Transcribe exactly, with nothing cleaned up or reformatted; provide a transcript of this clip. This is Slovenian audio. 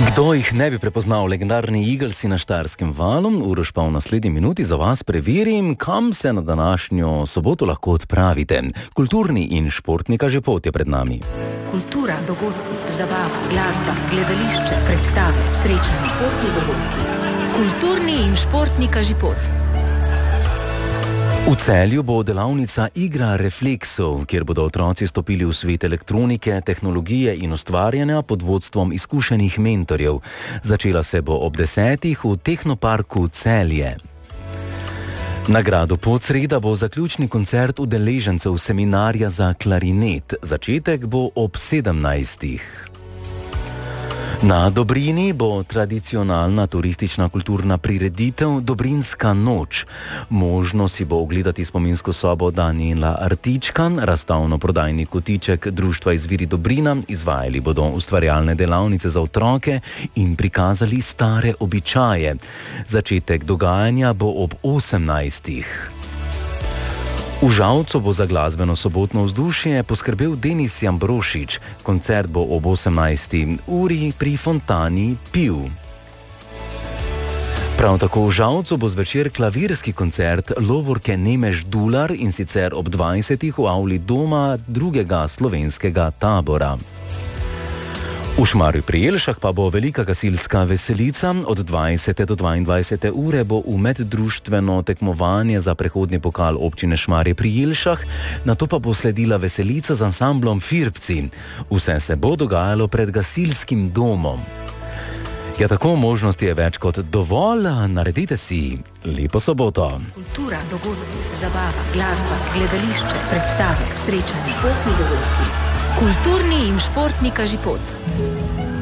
Kdo jih ne bi prepoznal, legendarni Eaglesi na Štajerskem valu? Uroš pa v naslednji minuti za vas preverim, kam se na današnjo soboto lahko odpravite. Kulturni in športni kažipot je pred nami. Kultura, dogodki, zabava, glasba, gledališče, predstave, srečanje, športni dogodki. Kulturni in športni kažipot. V Celju bo delavnica Igra refleksov, kjer bodo otroci stopili v svet elektronike, tehnologije in ustvarjanja pod vodstvom izkušenih mentorjev. Začela se bo ob desetih v Tehnoparku Celje. Na gradu Podsreda bo zaključni koncert udeležencev seminarja za klarinet. Začetek bo ob sedemnajstih. Na Dobrini bo tradicionalna turistična kulturna prireditev Dobrinska noč. Možno si bo ogledati spominsko sobo Danijela Artička, razstavno-prodajni kotiček Društva Izviri Dobrina, izvajali bodo ustvarjalne delavnice za otroke in prikazali stare običaje. Začetek dogajanja bo ob osemnajstih. V Žalcu bo za glasbeno sobotno vzdušje poskrbel Denis Jambrošič. Koncert bo ob osemnajsti uri pri Fontani Piv. Prav tako v Žalcu bo zvečer klavirski koncert Lovorke Nemeš Dular, in sicer ob dvajsetih v avli doma drugega slovenskega tabora. V Šmarju pri Jelšah pa bo velika gasilska veselica. Od dvajsete do dvaindvajsete ure bo v meddruštveno tekmovanje za prehodni pokal občine Šmarje pri Jelšah, nato pa bo sledila veselica z ansamblom Firbci. Vse se bo dogajalo pred gasilskim domom. Ja, tako možnosti je več kot dovolj, naredite si lepo soboto. Kultura, dogodki, zabava, glasba, gledališče, predstave, srečanje, športni dogodki. Kulturni in športni kažipot.